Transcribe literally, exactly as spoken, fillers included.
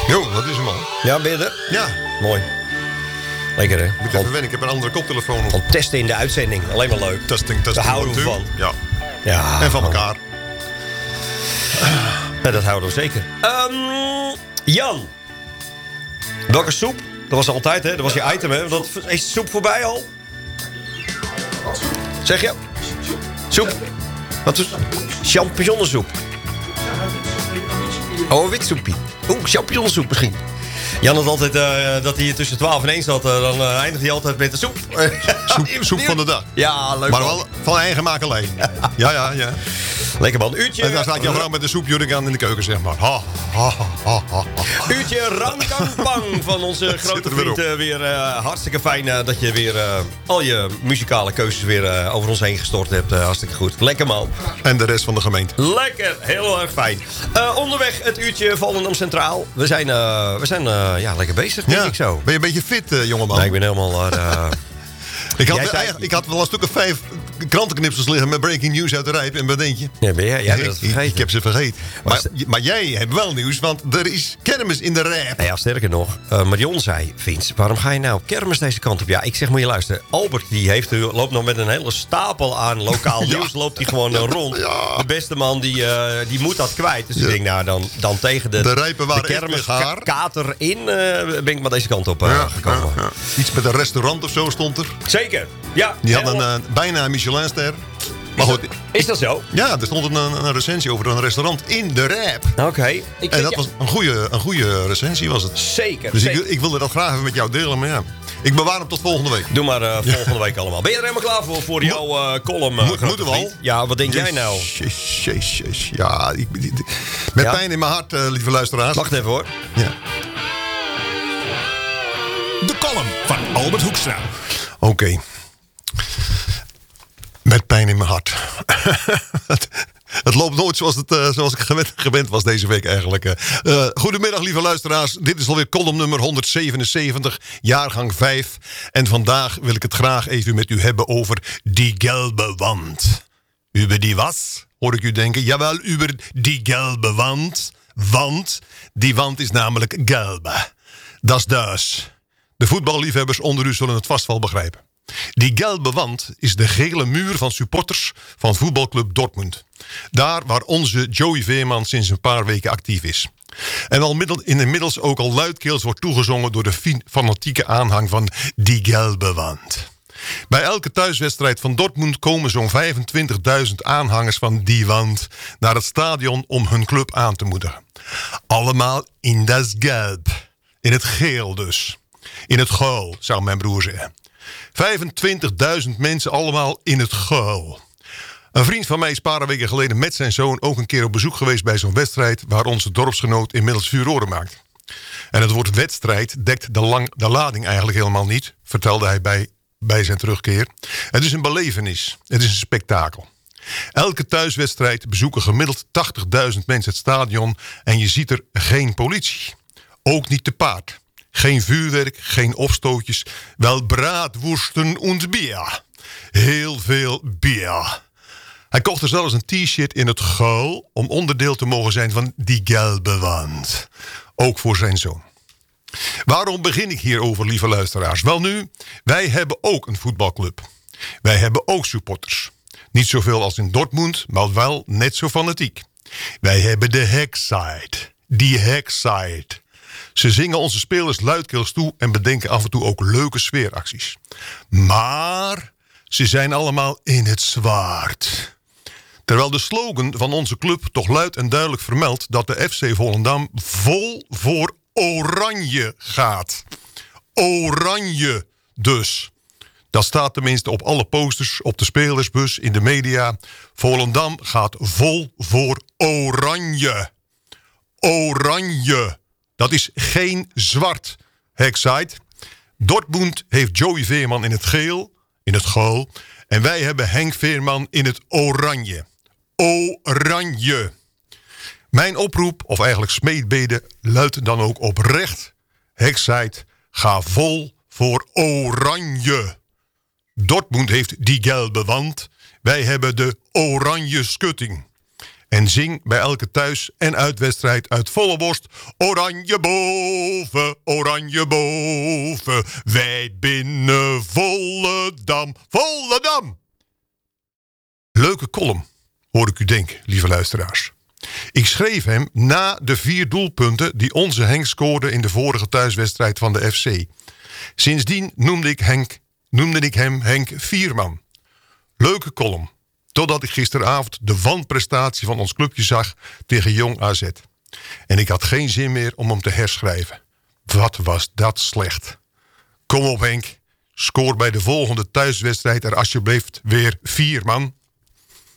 Jo, dat is hem al. Ja, ben je er? Ja. Mooi. Lekker, hè? Ik moet even wennen, ik heb een andere koptelefoon op. Van testen in de uitzending. Alleen maar leuk. Testing, testing. Daar houden we van. Ja. Ja. En van elkaar. Ja, dat houden we zeker. Um, Jan. Welke soep? Dat was altijd, hè? Dat was je item, hè? Dat, is de soep voorbij al? Zeg je? Soep. Wat is champignonsoep? Oh, witsoepie. Oeh, champignonsoep misschien. Jan had altijd uh, dat hij tussen twaalf en één zat. Uh, dan uh, eindigt hij altijd met de soep. Soep, soep van de dag. Ja, leuk. Maar man. wel van eigen makelij. Ja, ja, ja. Lekker man. Uurtje. En daar staat jouw vrouw met de soepjurk aan in de keuken, zeg maar. Ha, ha, ha, ha, ha. Uurtje Rangkangpang van onze grote vriend. Weer, weer uh, hartstikke fijn uh, dat je weer uh, al je muzikale keuzes weer uh, over ons heen gestort hebt. Uh, hartstikke goed. Lekker man. En de rest van de gemeente. Lekker. Heel erg fijn. Uh, onderweg het uurtje Volendam Centraal. We zijn, uh, we zijn uh, ja, lekker bezig, denk Ja. ik zo. Ben je een beetje fit, uh, jongeman? Nee, ik ben helemaal... Uh, ik, had, zei... ik had wel een stuk of vijf krantenknipsels liggen met breaking news uit de Rijp. En wat denk je? Ja, ben jij? Ja, dat ik, ik heb ze vergeten. Maar, de... maar jij hebt wel nieuws, want er is kermis in de Rijp. Nou ja, sterker nog, uh, Marion zei... Vince, waarom ga je nou kermis deze kant op? Ja, ik zeg, moet je luisteren. Albert die heeft, loopt nog met een hele stapel aan lokaal ja. nieuws. Loopt hij gewoon uh, rond. Ja. De beste man, die, uh, die moet dat kwijt. Dus ja. ik denk, nou, dan, dan tegen de, de, Rijpen waren de kermis ka- kater in... Uh, ben ik maar deze kant op uh, ja, gekomen. Ja, ja. Iets met een restaurant of zo stond er. Zeker, ja. Die had een, uh, bijna een Michelinster. Maar is, goed, dat, is dat zo? Ja, er stond een, een recensie over een restaurant in de Rijp. Oké. Okay. En dat ja. was een goede, een goede recensie was het. Zeker. Dus zeker. Ik, ik wilde dat graag even met jou delen, maar ja. Ik bewaar hem tot volgende week. Doe maar uh, volgende ja. week allemaal. Ben je er helemaal klaar voor, voor jouw uh, column? Uh, Mo- moeten we al? Ja, wat denk yes, jij nou? Yes, yes, yes. Ja, ik, met ja? pijn in mijn hart, uh, lieve luisteraars. Wacht even hoor. Ja. De column van Albert Hoekstra. Oké. Okay. Met pijn in mijn hart. Het loopt nooit zoals, het, uh, zoals ik gewend, gewend was deze week eigenlijk. Uh, goedemiddag lieve luisteraars. Dit is alweer column nummer honderdzevenenzeventig, jaargang vijf. En vandaag wil ik het graag even met u hebben over die gelbe wand. Über die was, hoor ik u denken. Jawel, über die gelbe wand. Want die wand is namelijk gelbe. Dat is dus. De voetballiefhebbers onder u zullen het vast wel begrijpen. Die gelbe wand is de gele muur van supporters van voetbalclub Dortmund. Daar waar onze Joey Veerman sinds een paar weken actief is. En al middel, inmiddels ook al luidkeels wordt toegezongen door de fanatieke aanhang van die gelbe wand. Bij elke thuiswedstrijd van Dortmund komen zo'n vijfentwintigduizend aanhangers van die wand naar het stadion om hun club aan te moedigen. Allemaal in das Gelb. In het geel dus. In het geel, zou mijn broer zeggen. vijfentwintigduizend mensen allemaal in het geel. Een vriend van mij is een paar weken geleden met zijn zoon ook een keer op bezoek geweest bij zo'n wedstrijd waar onze dorpsgenoot inmiddels furoren maakt. En het woord wedstrijd dekt de, lang, de lading eigenlijk helemaal niet, vertelde hij bij, bij zijn terugkeer. Het is een belevenis, het is een spektakel. Elke thuiswedstrijd bezoeken gemiddeld tachtigduizend mensen het stadion en je ziet er geen politie. Ook niet te paard. Geen vuurwerk, geen opstootjes. Wel braadworsten en bier. Heel veel bier. Hij kocht er zelfs een t-shirt in het geel om onderdeel te mogen zijn van die gelbe wand. Ook voor zijn zoon. Waarom begin ik hierover, lieve luisteraars? Wel nu, wij hebben ook een voetbalclub. Wij hebben ook supporters. Niet zoveel als in Dortmund, maar wel net zo fanatiek. Wij hebben de Hackside. Die Hackside. Ze zingen onze spelers luidkeels toe en bedenken af en toe ook leuke sfeeracties. Maar ze zijn allemaal in het zwart. Terwijl de slogan van onze club toch luid en duidelijk vermeldt dat de F C Volendam vol voor oranje gaat. Oranje dus. Dat staat tenminste op alle posters, op de spelersbus, in de media. Volendam gaat vol voor oranje. Oranje. Dat is geen zwart. Hackside. Dortmund heeft Joey Veerman in het geel, in het geel. En wij hebben Henk Veerman in het oranje. Oranje. Mijn oproep, of eigenlijk smeedbede, luidt dan ook oprecht. Hackside, ga vol voor oranje. Dortmund heeft die gelbe wand. Wij hebben de oranje schutting. En zing bij elke thuis- en uitwedstrijd uit volle borst. Oranje boven, oranje boven. Wij binnen Volendam, Volendam. Leuke column, hoor ik u denken, lieve luisteraars. Ik schreef hem na de vier doelpunten die onze Henk scoorde in de vorige thuiswedstrijd van de F C. Sindsdien noemde ik, Henk, noemde ik hem Henk Vierman. Leuke column. Totdat ik gisteravond de wanprestatie van ons clubje zag tegen Jong A Z. En ik had geen zin meer om hem te herschrijven. Wat was dat slecht. Kom op Henk, scoor bij de volgende thuiswedstrijd er alsjeblieft weer vier man.